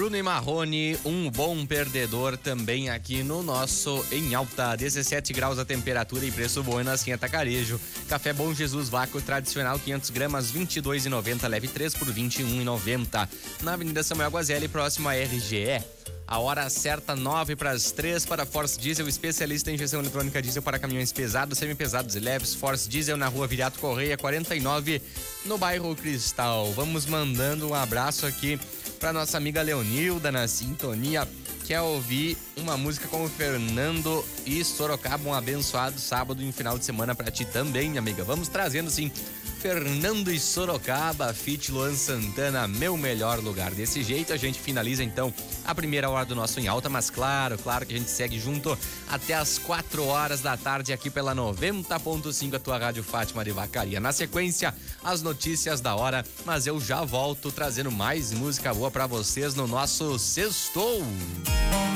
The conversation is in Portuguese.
Bruno e Marrone, um bom perdedor, também aqui no nosso Em Alta. 17 graus a temperatura e preço bom assim Atacarejo. Café Bom Jesus Vácuo tradicional 500 gramas 22,90, leve 3 por 21,90. Na Avenida Samuel Guazelli, próximo à RGE. A hora certa, 2:09 para Force Diesel, especialista em injeção eletrônica diesel para caminhões pesados, semi-pesados e leves. Force Diesel na rua Viriato Correia, 49, no bairro Cristal. Vamos mandando um abraço aqui para nossa amiga Leonilda na sintonia. Quer ouvir uma música com o Fernando e Sorocaba? Um abençoado sábado e um final de semana para ti também, amiga. Vamos trazendo sim Fernando e Sorocaba, feat. Luan Santana, Meu Melhor Lugar. Desse jeito a gente finaliza então a primeira hora do nosso Em Alta, mas claro que a gente segue junto até as 4 horas da tarde aqui pela 90.5, a tua Rádio Fátima de Vacaria. Na sequência, as notícias da hora, mas eu já volto trazendo mais música boa pra vocês no nosso Sextou.